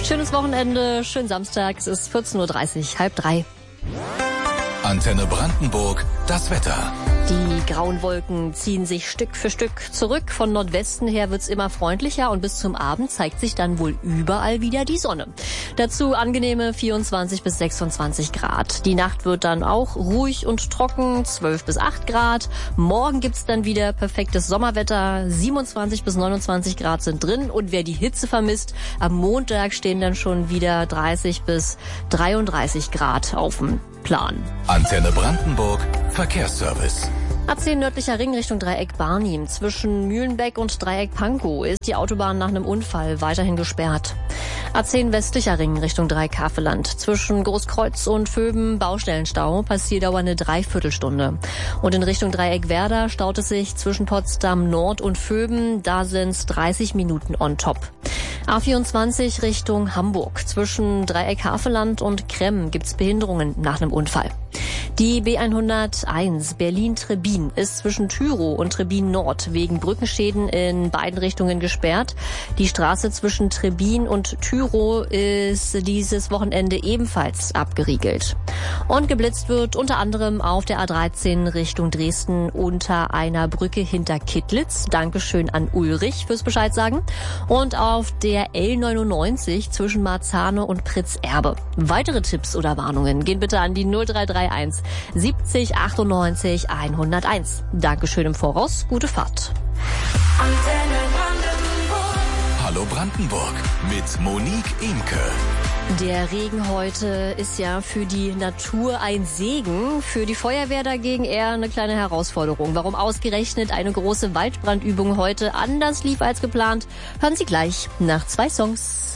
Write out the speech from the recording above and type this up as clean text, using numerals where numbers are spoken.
Schönes Wochenende, schönen Samstag. Es ist 14.30 Uhr, halb drei. Antenne Brandenburg, das Wetter. Die grauen Wolken ziehen sich Stück für Stück zurück. Von Nordwesten her wird's immer freundlicher und bis zum Abend zeigt sich dann wohl überall wieder die Sonne. Dazu angenehme 24 bis 26 Grad. Die Nacht wird dann auch ruhig und trocken, 12 bis 8 Grad. Morgen gibt's dann wieder perfektes Sommerwetter, 27 bis 29 Grad sind drin. Und wer die Hitze vermisst, am Montag stehen dann schon wieder 30 bis 33 Grad auf dem Plan. Antenne Brandenburg, Verkehrsservice. A10 nördlicher Ring Richtung Dreieck Barnim. Zwischen Mühlenbeck und Dreieck Pankow ist die Autobahn nach einem Unfall weiterhin gesperrt. A10 westlicher Ring Richtung Dreieck Havelland. Zwischen Großkreuz und Vöben Baustellenstau, Passierdauer eine Dreiviertelstunde. Und in Richtung Dreieck Werder staut es sich zwischen Potsdam Nord und Vöben. Da sind's 30 Minuten on top. A24 Richtung Hamburg. Zwischen Dreieck Havelland und Kremm gibt's Behinderungen nach einem Unfall. Die B101 Berlin-Trebin ist zwischen Tyrow und Trebin Nord wegen Brückenschäden in beiden Richtungen gesperrt. Die Straße zwischen Trebin und Tyrow ist dieses Wochenende ebenfalls abgeriegelt. Und geblitzt wird unter anderem auf der A13 Richtung Dresden unter einer Brücke hinter Kittlitz. Dankeschön an Ulrich fürs Bescheid sagen. Und auf der L99 zwischen Marzahne und Pritzerbe. Weitere Tipps oder Warnungen gehen bitte an die 0331 70 98 101. Dankeschön im Voraus, gute Fahrt. Hallo Brandenburg mit Monique Imke. Der Regen heute ist ja für die Natur ein Segen, für die Feuerwehr dagegen eher eine kleine Herausforderung. Warum ausgerechnet eine große Waldbrandübung heute anders lief als geplant, hören Sie gleich nach 2 Songs.